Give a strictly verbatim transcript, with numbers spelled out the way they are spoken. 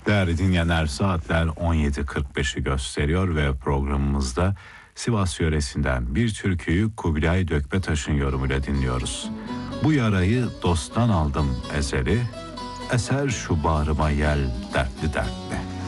Değerli dinleyenler, saatler on yedi kırk beşi gösteriyor ve programımızda Sivas yöresinden bir türküyü Kubilay Dökbetaş'ın yorumuyla dinliyoruz. Bu yarayı dosttan aldım ezeli, eser şu bağrıma yel dertli dertli.